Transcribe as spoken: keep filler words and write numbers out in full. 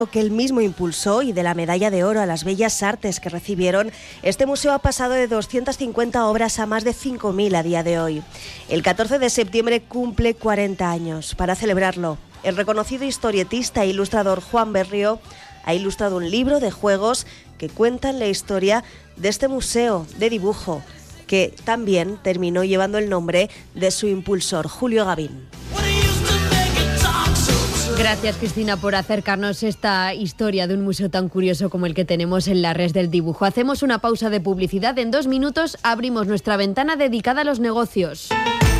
que él mismo impulsó y de la medalla de oro a las bellas artes que recibieron, este museo ha pasado de doscientas cincuenta obras a más de cinco mil a día de hoy. El catorce de septiembre cumple cuarenta años. Para celebrarlo, el reconocido historietista e ilustrador Juan Berrio ha ilustrado un libro de juegos que cuentan la historia de este museo de dibujo, que también terminó llevando el nombre de su impulsor, Julio Gavín. Gracias, Cristina, por acercarnos esta historia de un museo tan curioso como el que tenemos en la Res del Dibujo. Hacemos una pausa de publicidad. En dos minutos abrimos nuestra ventana dedicada a los negocios.